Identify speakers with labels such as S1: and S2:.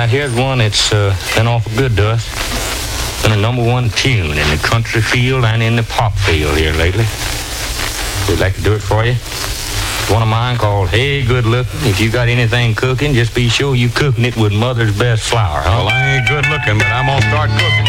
S1: here's one that's been awful good to us. Been a #1 tune in the country field and in the pop field here lately. We'd like to do it for you. One of mine called Hey Good Looking. If you got anything cooking, just be sure you cooking it with Mother's Best flour, huh?
S2: Well, I ain't good looking, but I'm gonna start cooking.